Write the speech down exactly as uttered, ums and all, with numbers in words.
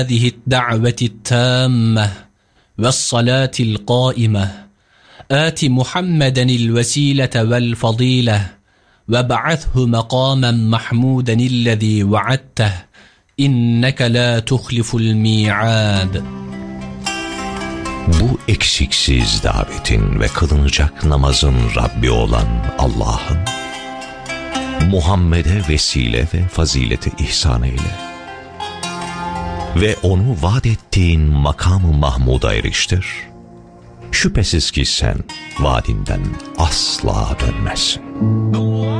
هذه الدعوة التامة والصلاة القائمة آت محمدا الوسيلة والفضيلة وابعثه مقاما محمودا الذي وعدته إنك لا تخلف الميعاد. Bu eksiksiz davetin ve kılınacak namazın Rabbi olan Allah'ım, Muhammed'e vesile ve fazileti ihsan eyle ve onu vaat ettiğin makam-ı Mahmud'a eriştir. Şüphesiz ki sen vaadinden asla dönmezsin.